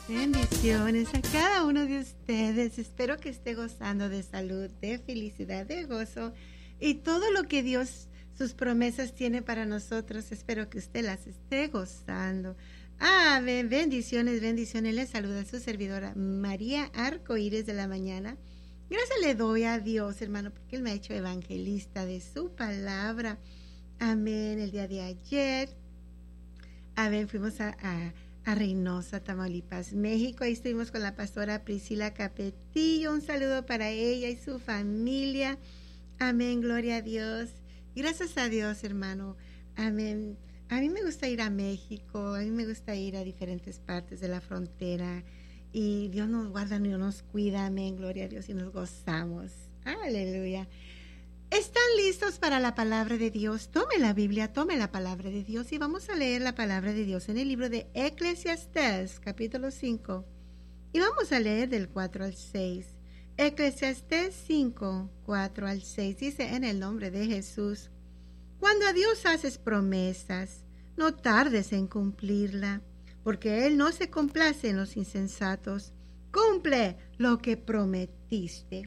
Bendiciones a cada uno de ustedes. Espero que esté gozando de salud, de felicidad, de gozo y todo lo que Dios, sus promesas tiene para nosotros. Espero que usted las esté gozando. Amén. Bendiciones, bendiciones. Les saluda a su servidora María Arcoíris de la Mañana. Gracias le doy a Dios, hermano, porque Él me ha hecho evangelista de su palabra. Amén. El día de ayer, amén, fuimos a Reynosa, Tamaulipas, México. Ahí estuvimos con la pastora Priscila Capetillo. Un saludo para ella y su familia. Amén, gloria a Dios. Gracias a Dios, hermano. Amén. A mí me gusta ir a México, a mí me gusta ir a diferentes partes de la frontera. Y Dios nos guarda y nos cuida. Amén, gloria a Dios, y nos gozamos. Aleluya. ¿Están listos para la palabra de Dios? Tome la Biblia, tome la palabra de Dios y vamos a leer la palabra de Dios en el libro de Eclesiastés, capítulo 5. Y vamos a leer del 4 al 6. Eclesiastés 5, 4 al 6. Dice en el nombre de Jesús: Cuando a Dios haces promesas, no tardes en cumplirla, porque Él no se complace en los insensatos. Cumple lo que prometiste.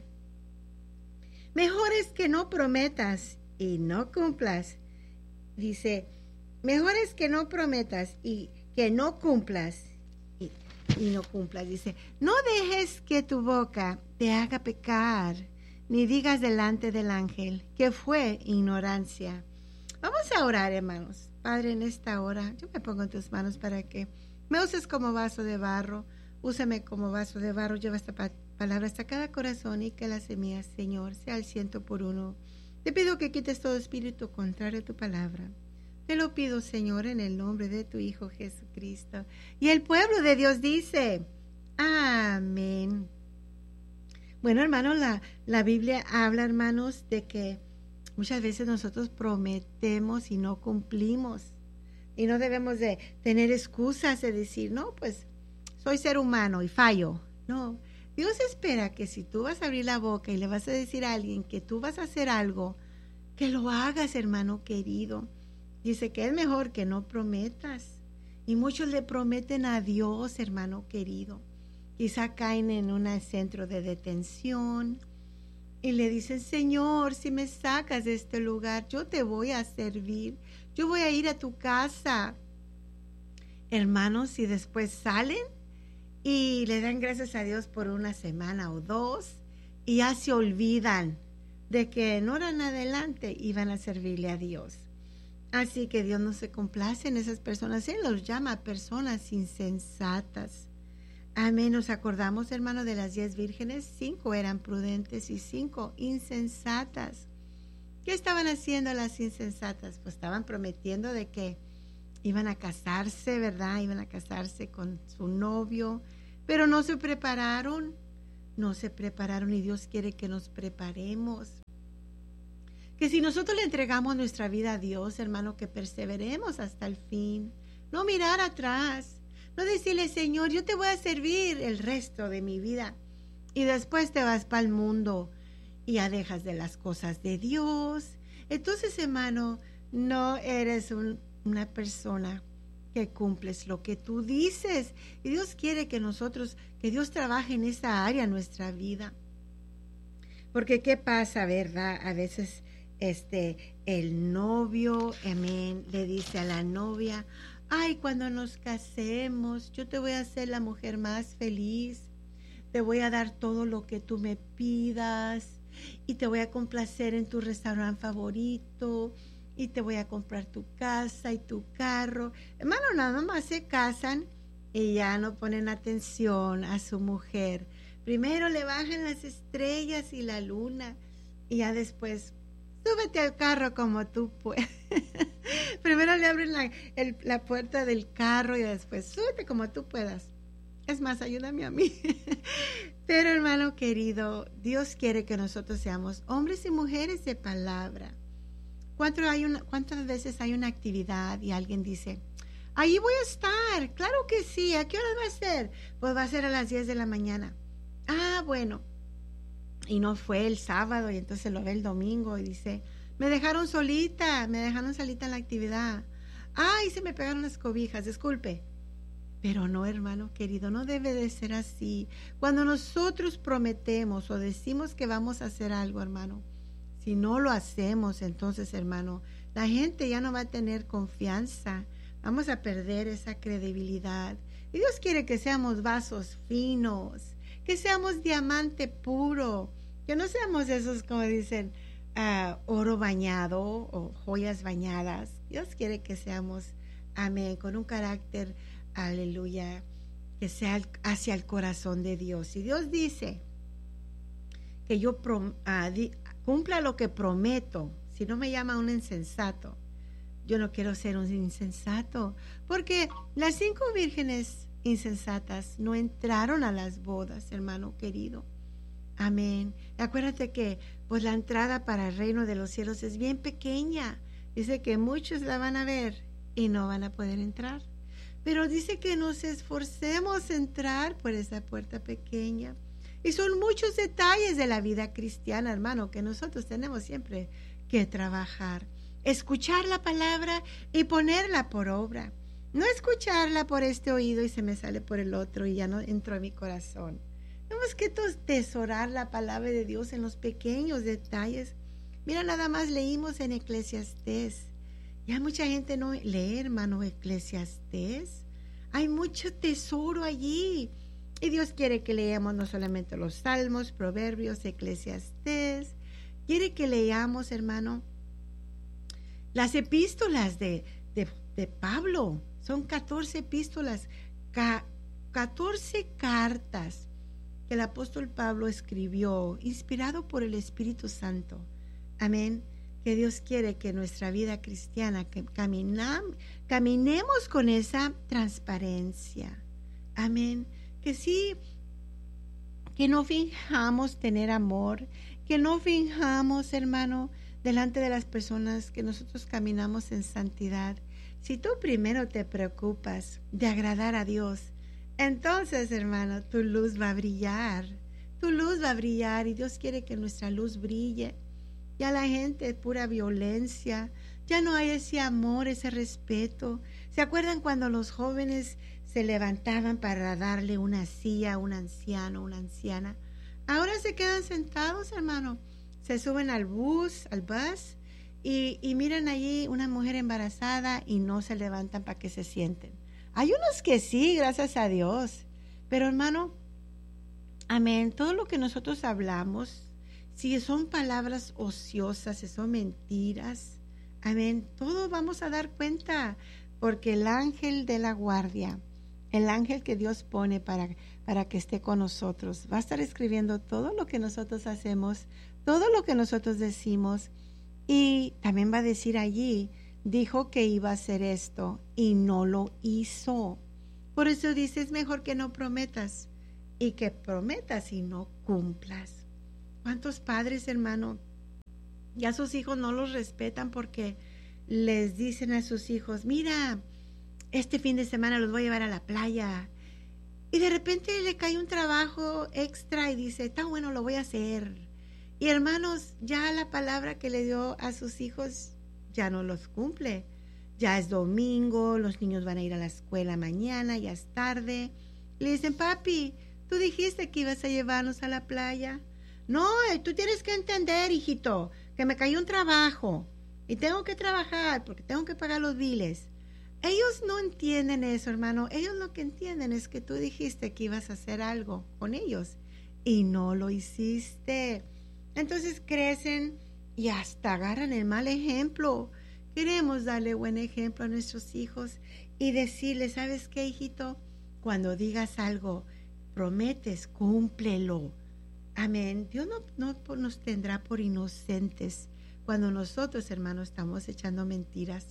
Mejor es que no prometas y no cumplas. Dice, mejor es que no prometas y que no cumplas y no cumplas. Dice, no dejes que tu boca te haga pecar, ni digas delante del ángel que fue ignorancia. Vamos a orar, hermanos. Padre, en esta hora yo me pongo en tus manos para que me uses como vaso de barro. Úsame como vaso de barro. Lleva esta palabra hasta cada corazón y que la semilla, Señor, sea al 100%. Te pido que quites todo espíritu contrario a tu palabra. Te lo pido, Señor, en el nombre de tu Hijo Jesucristo. Y el pueblo de Dios dice, amén. Bueno, hermanos, la Biblia habla, hermanos, de que muchas veces nosotros prometemos y no cumplimos. Y no debemos de tener excusas de decir, no, pues soy ser humano y fallo. No, Dios espera que si tú vas a abrir la boca y le vas a decir a alguien que tú vas a hacer algo, que lo hagas, hermano querido. Dice que es mejor que no prometas. Y muchos le prometen a Dios, hermano querido. Quizá caen en un centro de detención y le dicen, Señor, si me sacas de este lugar, yo te voy a servir. Yo voy a ir a tu casa. Hermanos, y después salen y le dan gracias a Dios por una semana o dos y ya se olvidan de que en hora en adelante iban a servirle a Dios. Así que Dios no se complace en esas personas. Él los llama personas insensatas. Amén. Nos acordamos, hermano, de las 10 vírgenes. 5 eran prudentes y 5 insensatas. ¿Qué estaban haciendo las insensatas? Pues estaban prometiendo de que iban a casarse, ¿verdad? Iban a casarse con su novio, pero no se prepararon y Dios quiere que nos preparemos. Que si nosotros le entregamos nuestra vida a Dios, hermano, que perseveremos hasta el fin, no mirar atrás, no decirle, Señor, yo te voy a servir el resto de mi vida y después te vas para el mundo y ya dejas de las cosas de Dios. Entonces, hermano, no eres una persona que cumples lo que tú dices. Y Dios quiere que Dios trabaje en esa área de nuestra vida. Porque ¿qué pasa, verdad? A veces el novio, amén, le dice a la novia, ay, cuando nos casemos, yo te voy a hacer la mujer más feliz. Te voy a dar todo lo que tú me pidas y te voy a complacer en tu restaurante favorito. Y te voy a comprar tu casa y tu carro. Hermano, nada más se casan y ya no ponen atención a su mujer. Primero le bajan las estrellas y la luna y ya después, súbete al carro como tú puedes. Primero le abren la puerta del carro y después, súbete como tú puedas. Es más, ayúdame a mí. Pero hermano querido, Dios quiere que nosotros seamos hombres y mujeres de palabra. ¿Cuántas veces hay una actividad y alguien dice, ahí voy a estar? Claro que sí. ¿A qué hora va a ser? Pues va a ser a las 10 de la mañana. Ah, bueno. Y no fue el sábado y entonces lo ve el domingo y dice, me dejaron solita en la actividad. Ay, se me pegaron las cobijas, disculpe. Pero no, hermano querido, no debe de ser así. Cuando nosotros prometemos o decimos que vamos a hacer algo, hermano, si no lo hacemos, entonces, hermano, la gente ya no va a tener confianza. Vamos a perder esa credibilidad. Y Dios quiere que seamos vasos finos, que seamos diamante puro, que no seamos esos, como dicen, oro bañado o joyas bañadas. Dios quiere que seamos, amén, con un carácter, aleluya, que sea hacia el corazón de Dios. Y Dios dice que yo cumpla lo que prometo. Si no me llama un insensato, yo no quiero ser un insensato, porque las 5 vírgenes insensatas no entraron a las bodas, hermano querido. Amén. Acuérdate que pues la entrada para el reino de los cielos es bien pequeña. Dice que muchos la van a ver y no van a poder entrar. Pero dice que nos esforcemos en entrar por esa puerta pequeña. Y son muchos detalles de la vida cristiana, hermano, que nosotros tenemos siempre que trabajar. Escuchar la palabra y ponerla por obra. No escucharla por este oído y se me sale por el otro y ya no entró a mi corazón. Tenemos que atesorar la palabra de Dios en los pequeños detalles. Mira, nada más leímos en Eclesiastés. Ya mucha gente no lee, hermano, Eclesiastés. Hay mucho tesoro allí. Y Dios quiere que leamos no solamente los Salmos, Proverbios, Eclesiastés. Quiere que leamos, hermano, las epístolas de Pablo. Son 14 epístolas, 14 cartas que el apóstol Pablo escribió, inspirado por el Espíritu Santo. Amén. Que Dios quiere que nuestra vida cristiana, que caminemos con esa transparencia. Amén. Que sí, que no finjamos tener amor, que no finjamos, hermano, delante de las personas, que nosotros caminamos en santidad. Si tú primero te preocupas de agradar a Dios, entonces, hermano, tu luz va a brillar. Tu luz va a brillar y Dios quiere que nuestra luz brille. Ya la gente es pura violencia. Ya no hay ese amor, ese respeto. ¿Se acuerdan cuando los jóvenes se levantaban para darle una silla a un anciano, una anciana? Ahora se quedan sentados, hermano. Se suben al bus y miran allí una mujer embarazada y no se levantan para que se sienten. Hay unos que sí, gracias a Dios. Pero hermano, amén, todo lo que nosotros hablamos, si son palabras ociosas, si son mentiras, amén, todo vamos a dar cuenta, porque el ángel de la guardia, el ángel que Dios pone para que esté con nosotros, va a estar escribiendo todo lo que nosotros hacemos, todo lo que nosotros decimos, y también va a decir allí, dijo que iba a hacer esto y no lo hizo. Por eso dice, es mejor que no prometas y que prometas y no cumplas. ¿Cuántos padres, hermano, ya sus hijos no los respetan porque les dicen a sus hijos, mira, este fin de semana los voy a llevar a la playa? Y de repente le cae un trabajo extra y dice, está bueno, lo voy a hacer. Y hermanos, ya la palabra que le dio a sus hijos ya no los cumple. Ya es domingo, los niños van a ir a la escuela mañana, ya es tarde. Le dicen, papi, tú dijiste que ibas a llevarnos a la playa. No, tú tienes que entender, hijito, que me cayó un trabajo y tengo que trabajar porque tengo que pagar los biles. Ellos no entienden eso, hermano. Ellos lo que entienden es que tú dijiste que ibas a hacer algo con ellos y no lo hiciste. Entonces crecen y hasta agarran el mal ejemplo. Queremos darle buen ejemplo a nuestros hijos y decirles, ¿sabes qué, hijito? Cuando digas algo, prometes, cúmplelo. Amén. Dios no nos tendrá por inocentes cuando nosotros, hermanos, estamos echando mentiras.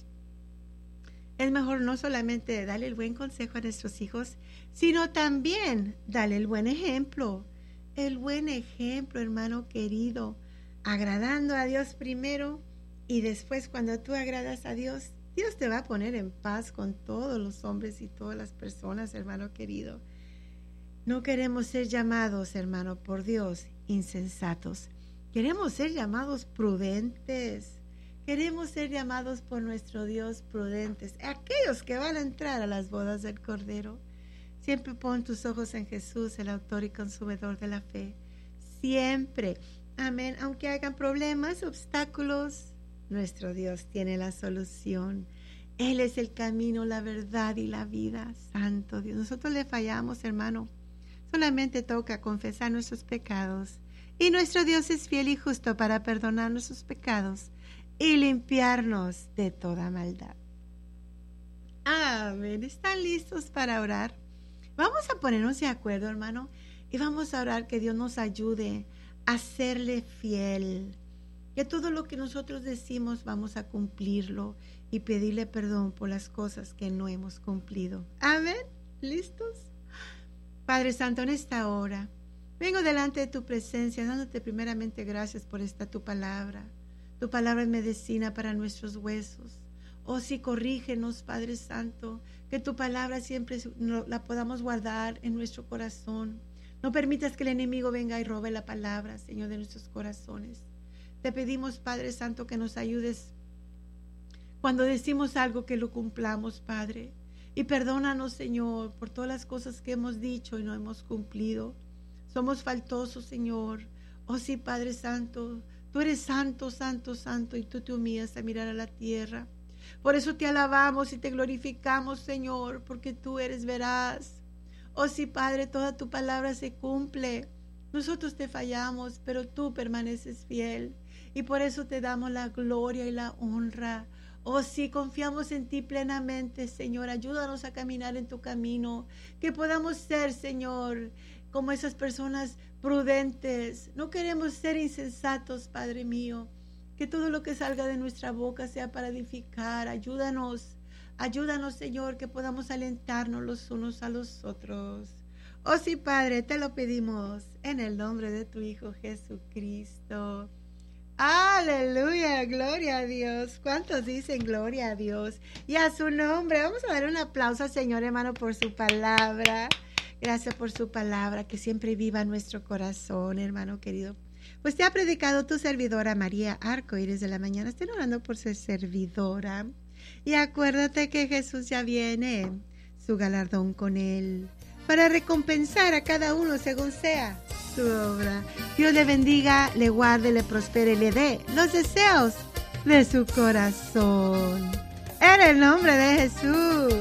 Es mejor no solamente darle el buen consejo a nuestros hijos, sino también darle el buen ejemplo. El buen ejemplo, hermano querido, agradando a Dios primero y después cuando tú agradas a Dios, Dios te va a poner en paz con todos los hombres y todas las personas, hermano querido. No queremos ser llamados, hermano, por Dios, insensatos. Queremos ser llamados prudentes. Queremos ser llamados por nuestro Dios prudentes. Aquellos que van a entrar a las bodas del Cordero. Siempre pon tus ojos en Jesús, el autor y consumidor de la fe. Siempre. Amén. Aunque hagan problemas, obstáculos, nuestro Dios tiene la solución. Él es el camino, la verdad y la vida. Santo Dios. Nosotros le fallamos, hermano. Solamente toca confesar nuestros pecados. Y nuestro Dios es fiel y justo para perdonar nuestros pecados y limpiarnos de toda maldad. Amén. ¿Están listos para orar? Vamos a ponernos de acuerdo, hermano, y vamos a orar que Dios nos ayude a serle fiel. Que todo lo que nosotros decimos vamos a cumplirlo y pedirle perdón por las cosas que no hemos cumplido. Amén. ¿Listos? Padre Santo, en esta hora vengo delante de tu presencia dándote primeramente gracias por esta tu palabra. Tu palabra es medicina para nuestros huesos. Oh, sí, corrígenos, Padre Santo, que tu palabra siempre la podamos guardar en nuestro corazón. No permitas que el enemigo venga y robe la palabra, Señor, de nuestros corazones. Te pedimos, Padre Santo, que nos ayudes cuando decimos algo, que lo cumplamos, Padre. Y perdónanos, Señor, por todas las cosas que hemos dicho y no hemos cumplido. Somos faltosos, Señor. Oh, sí, Padre Santo, tú eres santo, santo, santo, y tú te humillas a mirar a la tierra. Por eso te alabamos y te glorificamos, Señor, porque tú eres veraz. Oh sí, Padre, toda tu palabra se cumple. Nosotros te fallamos, pero tú permaneces fiel. Y por eso te damos la gloria y la honra. Oh sí, confiamos en ti plenamente, Señor. Ayúdanos a caminar en tu camino. Que podamos ser, Señor, como esas personas prudentes. No queremos ser insensatos, Padre mío. Que todo lo que salga de nuestra boca sea para edificar. Ayúdanos, Señor, que podamos alentarnos los unos a los otros. Oh sí, Padre, te lo pedimos en el nombre de tu Hijo Jesucristo. Aleluya, gloria a Dios. ¿Cuántos dicen gloria a Dios? Y a su nombre. Vamos a dar un aplauso al Señor, hermano, por su palabra. Gracias por su palabra, que siempre viva en nuestro corazón, hermano querido. Pues te ha predicado tu servidora María Arcoíris de la Mañana. Estoy orando por ser servidora. Y acuérdate que Jesús ya viene, su galardón con él, para recompensar a cada uno según sea su obra. Dios le bendiga, le guarde, le prospere, le dé los deseos de su corazón. En el nombre de Jesús.